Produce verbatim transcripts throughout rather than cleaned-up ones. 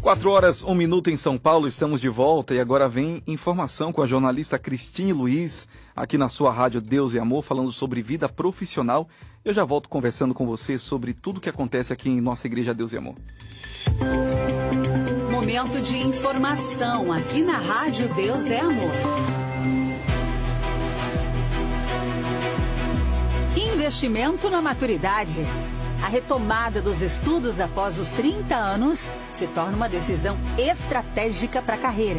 Quatro horas, um minuto em São Paulo, estamos de volta e agora vem informação com a jornalista Cristine Luiz, aqui na sua rádio Deus e Amor, falando sobre vida profissional. Eu já volto conversando com você sobre tudo que acontece aqui em nossa igreja Deus e Amor. Momento de informação aqui na rádio Deus é Amor. Investimento na maturidade. A retomada dos estudos após os trinta anos se torna uma decisão estratégica para a carreira.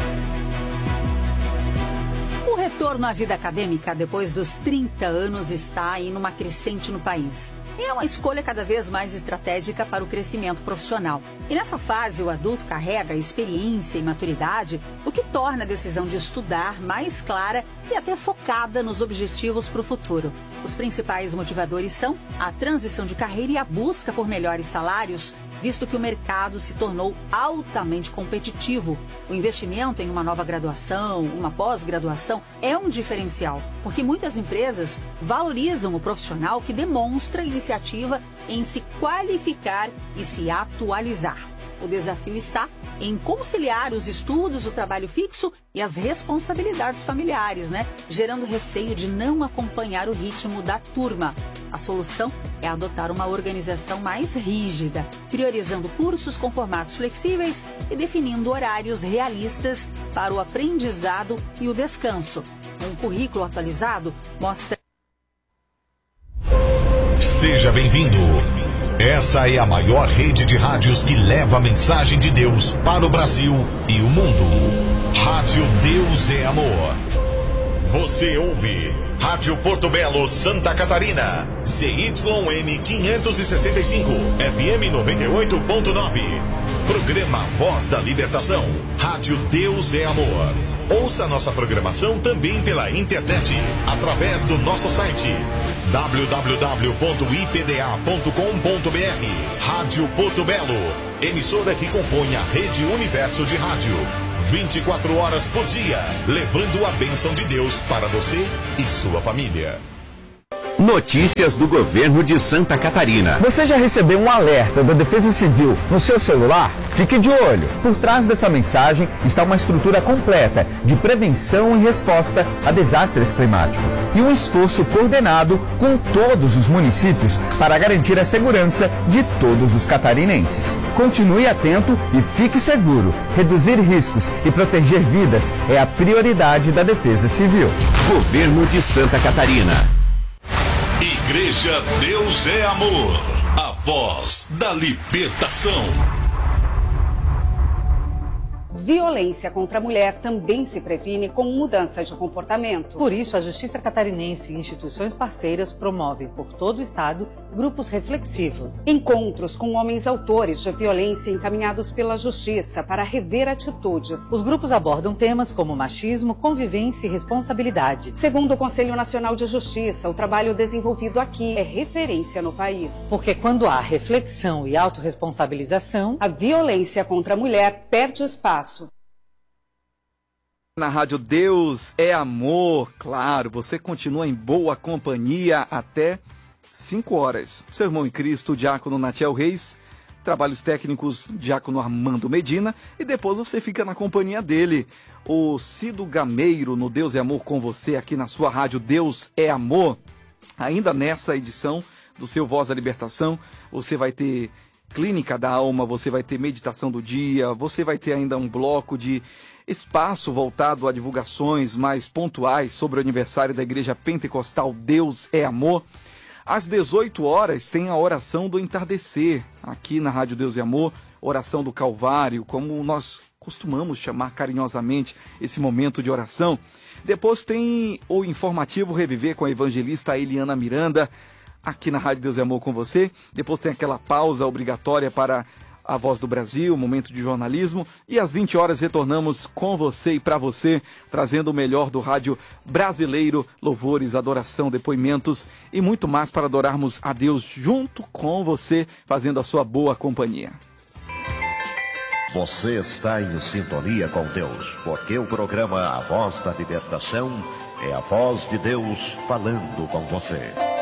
O retorno à vida acadêmica depois dos trinta anos está aí numa crescente no país. É uma escolha cada vez mais estratégica para o crescimento profissional. E nessa fase, o adulto carrega experiência e maturidade, o que torna a decisão de estudar mais clara e até focada nos objetivos para o futuro. Os principais motivadores são a transição de carreira e a busca por melhores salários, visto que o mercado se tornou altamente competitivo. O investimento em uma nova graduação, uma pós-graduação, é um diferencial, porque muitas empresas valorizam o profissional que demonstra iniciativa em se qualificar e se atualizar. O desafio está em conciliar os estudos, o trabalho fixo e as responsabilidades familiares, né? Gerando receio de não acompanhar o ritmo da turma. A solução é adotar uma organização mais rígida, priorizando cursos com formatos flexíveis e definindo horários realistas para o aprendizado e o descanso. Um currículo atualizado mostra... Seja bem-vindo. Essa é a maior rede de rádios que leva a mensagem de Deus para o Brasil e o mundo. Rádio Deus é Amor. Você ouve Rádio Porto Belo, Santa Catarina. C Y M quinhentos e sessenta e cinco, F M noventa e oito ponto nove. Programa Voz da Libertação. Rádio Deus é Amor. Ouça nossa programação também pela internet, através do nosso site w w w ponto i p d a ponto com ponto b r. Rádio Porto Belo, emissora que compõe a Rede Universo de Rádio. vinte e quatro horas por dia, levando a bênção de Deus para você e sua família. Notícias do governo de Santa Catarina. Você já recebeu um alerta da Defesa Civil no seu celular? Fique de olho. Por trás dessa mensagem está uma estrutura completa de prevenção e resposta a desastres climáticos. E um esforço coordenado com todos os municípios para garantir a segurança de todos os catarinenses. Continue atento e fique seguro. Reduzir riscos e proteger vidas é a prioridade da Defesa Civil. Governo de Santa Catarina. Igreja Deus é Amor, a voz da libertação. Violência contra a mulher também se previne com mudança de comportamento. Por isso, a Justiça Catarinense e instituições parceiras promovem por todo o estado grupos reflexivos. Encontros com homens autores de violência encaminhados pela Justiça para rever atitudes. Os grupos abordam temas como machismo, convivência e responsabilidade. Segundo o Conselho Nacional de Justiça, o trabalho desenvolvido aqui é referência no país. Porque quando há reflexão e autorresponsabilização, a violência contra a mulher perde espaço. Na rádio Deus é Amor, claro, você continua em boa companhia até cinco horas. Seu irmão em Cristo, Diácono Natiel Reis, trabalhos técnicos, Diácono Armando Medina, e depois você fica na companhia dele, o Cido Gameiro, no Deus é Amor com você, aqui na sua rádio Deus é Amor. Ainda nessa edição do seu Voz da Libertação, você vai ter Clínica da Alma, você vai ter Meditação do Dia, você vai ter ainda um bloco de espaço voltado a divulgações mais pontuais sobre o aniversário da Igreja Pentecostal Deus é Amor. Às dezoito horas tem a oração do entardecer, aqui na Rádio Deus é Amor, oração do Calvário, como nós costumamos chamar carinhosamente esse momento de oração. Depois tem o informativo Reviver com a evangelista Eliana Miranda, aqui na Rádio Deus é Amor com você. Depois tem aquela pausa obrigatória para a Voz do Brasil, momento de jornalismo. E às vinte horas retornamos com você e para você, trazendo o melhor do rádio brasileiro, louvores, adoração, depoimentos e muito mais para adorarmos a Deus junto com você, fazendo a sua boa companhia. Você está em sintonia com Deus, porque o programa A Voz da Libertação é a voz de Deus falando com você.